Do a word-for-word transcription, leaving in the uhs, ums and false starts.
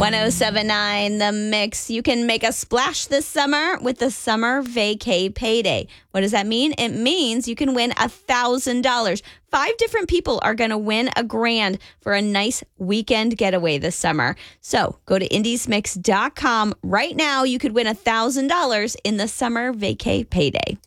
ten seventy-nine The Mix. You can make a splash this summer with the Summer Vacay Payday. What does that mean? It means you can win one thousand dollars. Five different people are going to win a grand for a nice weekend getaway this summer. So go to indies mix dot com right now. You could win one thousand dollars in the Summer Vacay Payday.